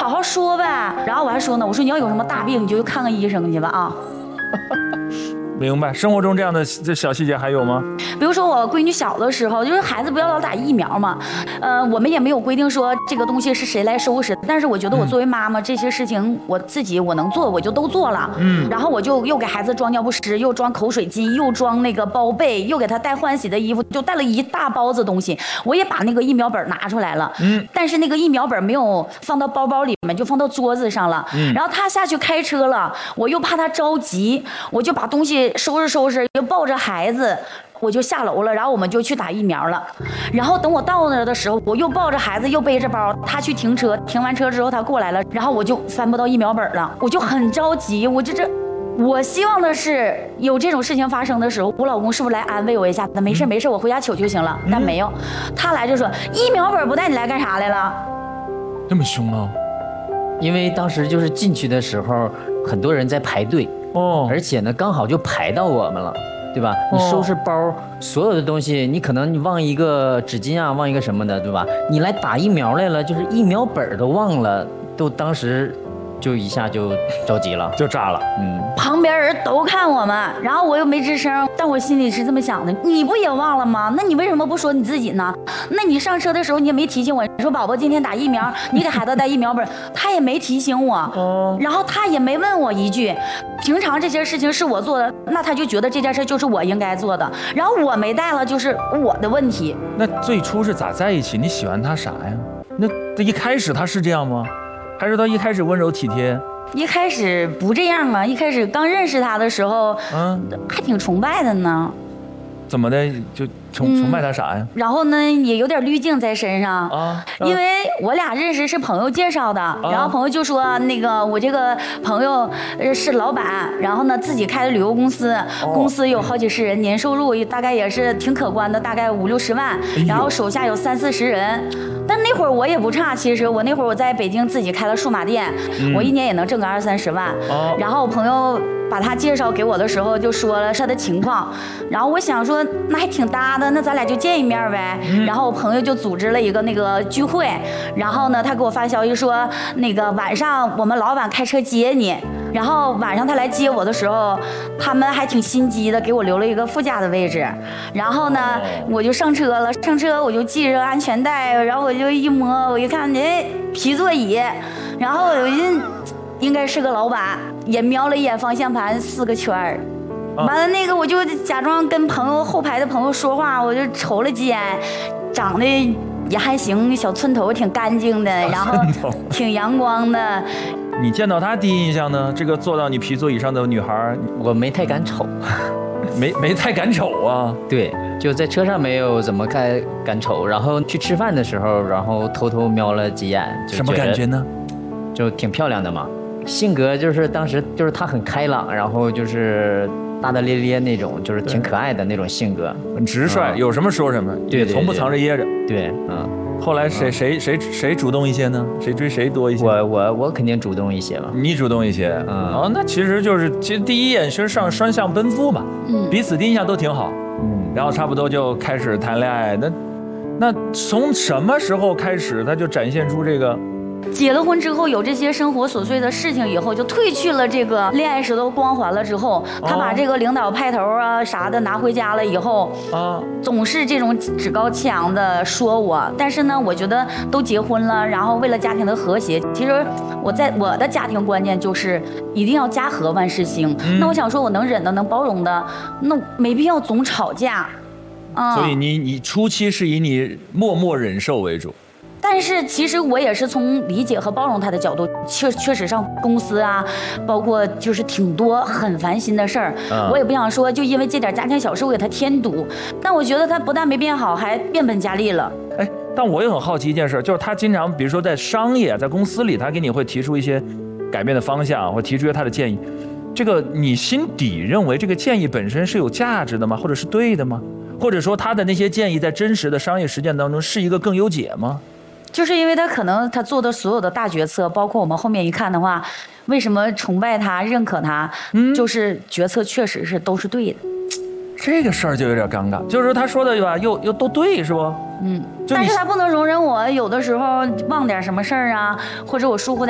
好好说呗。然后我还说呢，我说你要有什么大病，你就去看看医生去吧啊。 明白。生活中这样的这小细节还有吗？ 比如说我闺女小的时候，就是孩子不要老打疫苗嘛，我们也没有规定说这个东西是谁来收拾，但是我觉得我作为妈妈，这些事情我自己我能做，我就都做了。然后我就又给孩子装尿不湿，又装口水巾，又装那个包被，又给他带换洗的衣服，就带了一大包子东西。我也把那个疫苗本拿出来了，但是那个疫苗本没有放到包包里面，就放到桌子上了。然后他下去开车了，我又怕他着急，我就把东西收拾，又抱着孩子。我就下楼了，然后我们就去打疫苗了。然后等我到那儿的时候，我又抱着孩子，又背着包，他去停车，停完车之后他过来了，然后我就翻不到疫苗本了，我就很着急。我希望的是有这种事情发生的时候，我老公是不是来安慰我一下？没事，我回家取就行了。但没有，他来就说疫苗本不带你来干啥来了？ 这么凶啊？ 因为当时就是进去的时候，很多人在排队而且呢刚好就排到我们了。对吧？你收拾包，所有的东西，你可能你忘一个纸巾啊，忘一个什么的，对吧？你来打疫苗来了，就是疫苗本都忘了，都当时就一下就着急了， 就炸了。 旁边人都看我们，然后我又没吱声，但我心里是这么想的：你不也忘了吗？那你为什么不说你自己呢？那你上车的时候你也没提醒我，你说宝宝今天打疫苗，你给孩子带疫苗本，他也没提醒我，然后他也没问我一句。平常这些事情是我做的，那他就觉得这件事就是我应该做的，然后我没带了就是我的问题。 那最初是咋在一起？你喜欢他啥呀？那一开始他是这样吗？还是他一开始温柔体贴？ 一开始不这样啊，一开始刚认识他的时候，还挺崇拜的呢。 怎么的？就崇拜他啥呀？ 然后呢，也有点滤镜在身上因为我俩认识是朋友介绍的，然后朋友就说那个我这个朋友是老板，然后呢自己开的旅游公司，公司有好几十人，年收入大概也是挺可观的，大概50-60万，然后手下有30-40人。但那会儿我也不差，其实我那会儿我在北京自己开了数码店，我一年也能挣个20-30万。然后我朋友把他介绍给我的时候就说了他的情况，然后我想说那还挺搭的，那咱俩就见一面呗。然后我朋友就组织了一个那个聚会，然后呢他给我发消息说那个晚上我们老板开车接你，然后晚上他来接我的时候，他们还挺心机的，给我留了一个副驾的位置。然后呢我就上车了，上车我就系着安全带，然后我就一摸，我一看皮座椅，然后我就应该是个老板，也瞄了一眼方向盘4个圈儿。完了那个我就假装跟朋友后排的朋友说话，我就瞅了几眼，长得也还行，小寸头挺干净的，然后挺阳光的。 你见到他第一印象呢？这个坐到你皮座椅上的女孩， 我没太敢瞅， 没太敢瞅啊。 对，就在车上没有怎么敢瞅，然后去吃饭的时候，然后偷偷瞄了几眼， 什么感觉呢？ 就挺漂亮的嘛，性格就是当时就是她很开朗，然后就是大大咧咧那种，就是挺可爱的那种性格， 很直率，有什么说什么，也从不藏着掖着。 对， 后来谁主动一些呢？谁追谁多一些？ 我肯定主动一些嘛。 你主动一些，那其实第一眼其实上双向奔赴嘛，彼此第一印象都挺好，然后差不多就开始谈恋爱。那从什么时候开始他就展现出这个？ 结了婚之后有这些生活琐碎的事情以后，就褪去了这个恋爱时的光环了之后，他把这个领导派头啊啥的拿回家了以后总是这种趾高气扬的说我。但是呢我觉得都结婚了，然后为了家庭的和谐，其实我的家庭观念就是一定要家和万事兴。那我想说我能忍的能包容的，那没必要总吵架所以你初期是以你默默忍受为主。 但是其实我也是从理解和包容他的角度，确实上公司啊，包括就是挺多很烦心的事儿，我也不想说就因为这点家庭小事我给他添堵，但我觉得他不但没变好，还变本加厉了。 但我也很好奇一件事，就是他经常比如说在商业在公司里，他给你会提出一些改变的方向，或提出他的建议，这个你心底认为这个建议本身是有价值的吗？或者是对的吗？或者说他的那些建议在真实的商业实践当中是一个更优解吗？ 就是因为他可能他做的所有的大决策，包括我们后面一看的话，为什么崇拜他认可他，就是决策确实是都是对的。 这个事儿就有点尴尬，就是说他说的吧又都对是不？ 但是他不能容忍我有的时候忘点什么事儿啊，或者我疏忽点